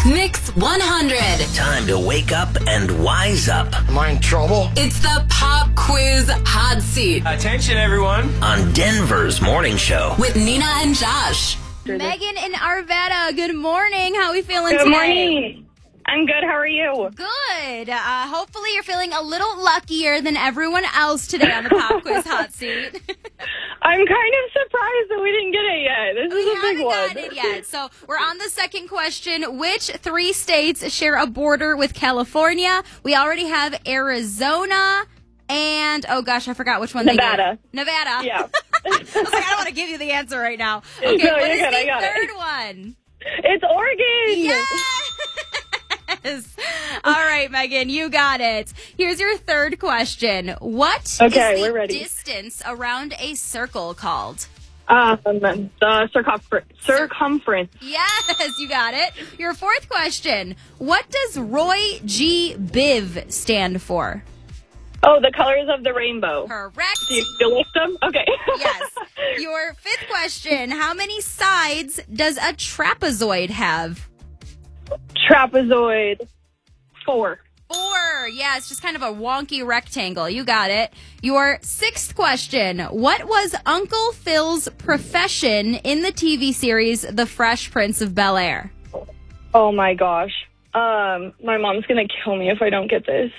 Mix 100. Time to wake up and wise up. Am I in trouble? It's the Pop Quiz Hot Seat Attention, everyone. On Denver's morning show. with Nina and Josh. Megan in Arvada, good morning. How are we feeling Good today? morning. I'm good. How are you? Good. Hopefully you're feeling a little luckier than everyone else today on the Pop Quiz Hot Seat. I'm kind of surprised that we didn't get it yet. This We is a big haven't one. gotten it yet. So we're on the second question. Which 3 states share a border with California? We already have Arizona and, oh gosh, I forgot which one Nevada. they gave. Nevada. Yeah. I was like, I don't want to give you the answer right now. Okay, No, what you're is good. I the got it. third one? It's Oregon. Yes. All right, Megan, you got it. Here's your third question. What Okay, is the we're ready. distance around a circle called? The circumference. Yes, you got it. Your fourth question. What does Roy G. Biv stand for? Oh, the colors of the rainbow. Correct. Do you list them? Okay. Yes. Your fifth question. How many sides does a trapezoid have? Trapezoid. 4. 4. Yeah, it's just kind of a wonky rectangle. You got it. Your sixth question. What was Uncle Phil's profession in the TV series The Fresh Prince of Bel-Air? Oh my gosh. My mom's gonna kill me if I don't get this.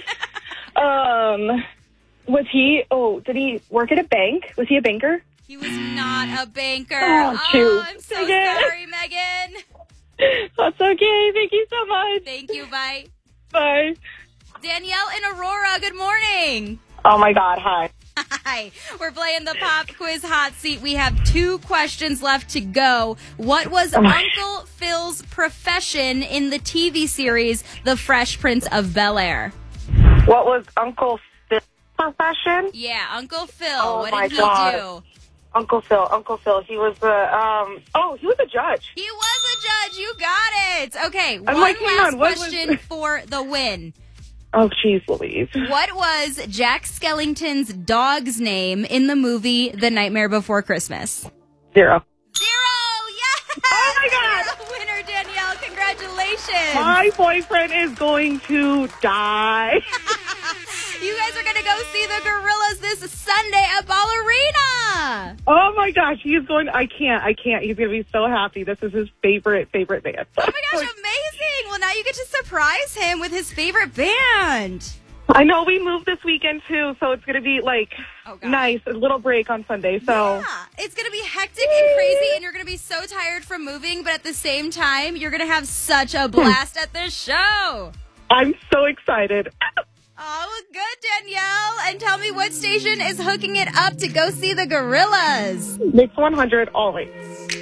Did he work at a bank? Was he a banker? He was not a banker. Oh, shoot. I'm so Dang it. sorry, Megan. That's okay. Thank you so much. Thank you. Bye. Bye. Danielle in Aurora, good morning. Oh my God, hi. Hi. We're playing the Pop Quiz Hot Seat. We have 2 questions left to go. What was Uncle Phil's profession in the TV series The Fresh Prince of Bel-Air? What was Uncle Phil's profession? Yeah, Uncle Phil. Oh, what my did he God. do? Uncle Phil. He was he was a judge. He was a judge. You got it. Okay, one like, hang last on, what was- question for the win. Oh, jeez Louise. What was Jack Skellington's dog's name in the movie The Nightmare Before Christmas? 0. 0! Yes! Oh, my God. You're a winner, Danielle. Congratulations. My boyfriend is going to die. You guys are going to go see the Gorillas this Sunday at Ballerina. Oh my gosh, I can't. He's going to be so happy. This is his favorite band. Oh my gosh, amazing. Well, now you get to surprise him with his favorite band. I know we moved this weekend too, so it's going to be Oh, gosh. nice, a little break on Sunday. So Yeah, it's going to be hectic and crazy, and you're going to be so tired from moving, but at the same time, you're going to have such a blast at the show. I'm so excited. Oh, well, good, Danielle. And tell me what station is hooking it up to go see the Gorillas. Mix 100 always.